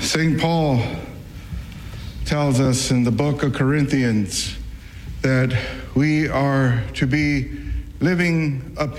St. Paul tells us in the book of Corinthians that we are to be living